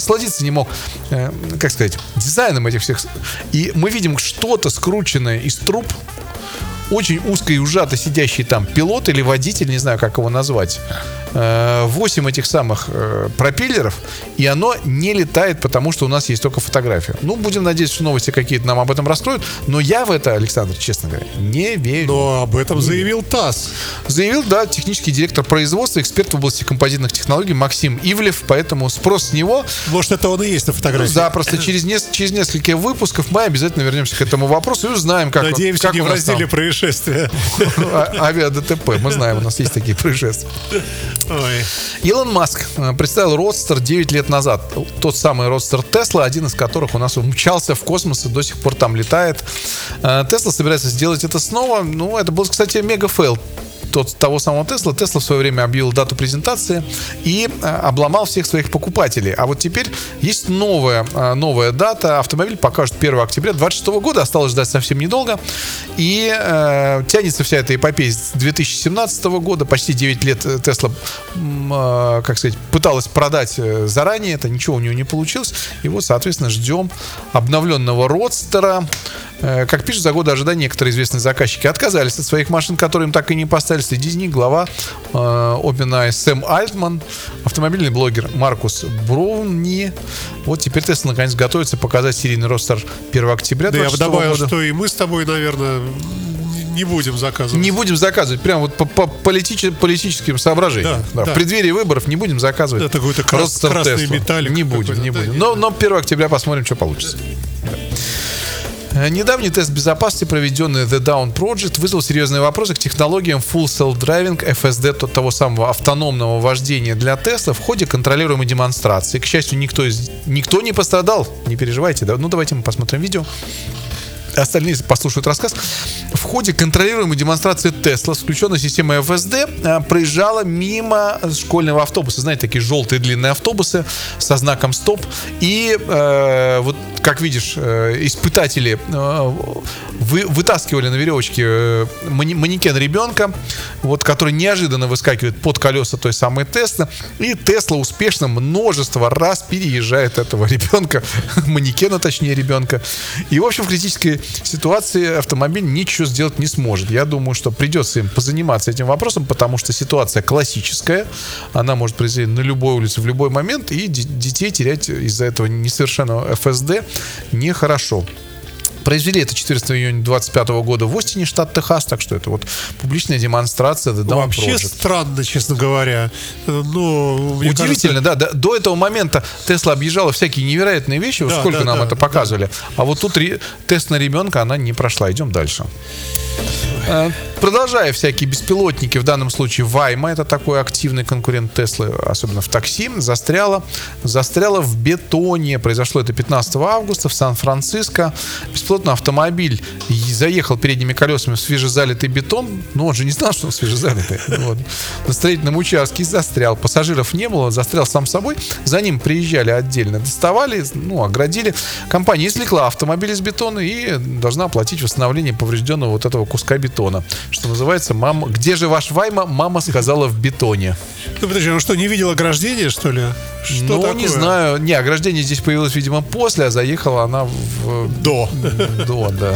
насладиться не мог, как сказать, дизайном этих всех. И мы видим что-то скрученное из труб, очень узко и ужато сидящий там пилот или водитель, не знаю, как его назвать, 8 этих самых пропеллеров, и оно не летает, потому что у нас есть только фотография. Ну, будем надеяться, что новости какие-то нам об этом раскроют, но я в это, Александр, честно говоря, не верю. Но об этом заявил ТАСС. Заявил, да, технический директор производства, эксперт в области композитных технологий Максим Ивлев, поэтому спрос с него... Может, это он и есть на фотографии. Да, просто через несколько выпусков мы обязательно вернемся к этому вопросу и узнаем, как... Надеемся, не в разделе происшествия. Авиа-ДТП, мы знаем, у нас есть такие происшествия. Ой. Илон Маск представил Родстер 9 лет назад. Тот самый Родстер Тесла, один из которых у нас умчался в космос и до сих пор там летает. Тесла собирается сделать это снова. Ну, это был, кстати, мега-фейл того самого Тесла. Тесла в свое время объявил дату презентации и обломал всех своих покупателей. А вот теперь есть новая дата. Автомобиль покажут 1 октября 2026 года. Осталось ждать совсем недолго. И тянется вся эта эпопея с 2017 года. Почти 9 лет Тесла, как сказать, пыталась продать заранее. Это ничего у нее не получилось. И вот, соответственно, ждем обновленного Родстера. Как пишут, за годы ожидания некоторые известные заказчики отказались от своих машин, которые им так и не поставили. Среди них глава OpenAI Сэм Альтман, автомобильный блогер Маркус Броуни. Вот теперь Тесла наконец готовится показать серийный Родстер 1 октября 2026 года. Да, я бы добавил, что и мы с тобой, наверное, не будем заказывать. Не будем заказывать, прям вот по политическим соображениям. Да. В преддверии выборов не будем заказывать. Это какой-то красный металлик. Не будем. Но 1 октября посмотрим, что получится. Недавний тест безопасности, проведенный The Dawn Project, вызвал серьезные вопросы к технологиям Full Self-Driving, FSD, того самого автономного вождения для Tesla в ходе контролируемой демонстрации. К счастью, никто не пострадал, не переживайте. Да? Ну, давайте мы посмотрим видео. Остальные послушают рассказ. В ходе контролируемой демонстрации Tesla с включенной системой FSD проезжала мимо школьного автобуса. Знаете, такие желтые длинные автобусы со знаком «Стоп». И вот, как видишь, испытатели вытаскивали на веревочке манекен ребенка, вот, который неожиданно выскакивает под колеса той самой Tesla. И Tesla успешно множество раз переезжает этого ребенка, манекена, точнее, ребенка. И, в общем, в критической ситуации автомобиль ничего сделать не сможет. Я думаю, что придется им позаниматься этим вопросом, потому что ситуация классическая. Она может произойти на любой улице в любой момент, и детей терять из-за этого несовершенного FSD нехорошо. Произвели это 14 июня 2025 года в Остине, штат Техас, так что это вот публичная демонстрация The Dawn Вообще Project. Странно, честно говоря. Но, удивительно, кажется... да. До этого момента Тесла объезжала всякие невероятные вещи, да, сколько нам это показывали. Да. А вот тут тест на ребенка, она не прошла. Идем дальше. Продолжая всякие беспилотники, в данном случае Waymo, это такой активный конкурент Теслы, особенно в такси, застряла в бетоне. Произошло это 15 августа в Сан-Франциско. Беспилотный автомобиль заехал передними колесами в свежезалитый бетон. Но он же не знал, что он свежезалитый. Вот. На строительном участке застрял. Пассажиров не было, застрял сам собой. За ним приезжали отдельно, доставали, оградили. Компания извлекла автомобиль из бетона и должна оплатить восстановление поврежденного вот этого куска бетона. Что называется, мама, где же ваш Waymo? Мама сказала, в бетоне. Ну, подожди, он что, не видел ограждения, что ли? Что такое? Не знаю. Не, ограждение здесь появилось, видимо, после, а заехала она До, да.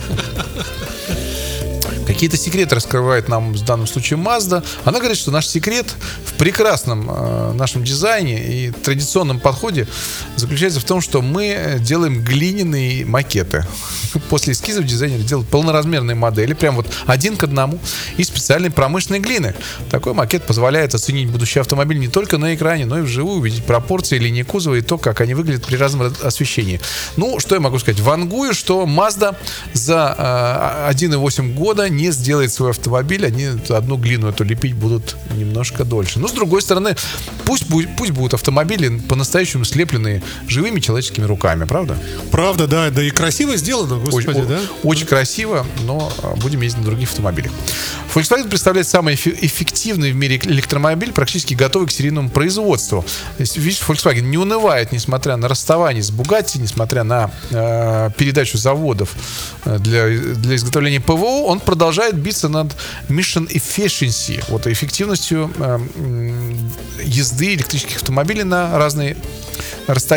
Какие-то секреты раскрывает нам в данном случае Mazda. Она говорит, что наш секрет в прекрасном нашем дизайне и традиционном подходе заключается в том, что мы делаем глиняные макеты. После эскизов дизайнеры делают полноразмерные модели, прям вот 1 к 1, из специальной промышленной глины. Такой макет позволяет оценить будущий автомобиль не только на экране, но и вживую, увидеть пропорции линии кузова и то, как они выглядят при разном освещении. Ну, что я могу сказать? Вангую, что Mazda за 1,8 года не сделает свой автомобиль, они одну глину эту лепить будут немножко дольше. Но с другой стороны, пусть будут автомобили по-настоящему слепленные живыми человеческими руками, правда? Правда, да, да и красиво сделано, господи, да? Очень красиво, но будем ездить на других автомобилях. Volkswagen представляет самый эффективный в мире электромобиль, практически готовый к серийному производству. Видишь, Volkswagen не унывает, несмотря на расставание с Bugatti, несмотря на передачу заводов для изготовления ПВО, он продолжает биться над mission efficiency, вот эффективностью езды электрических автомобилей на разные расстояния.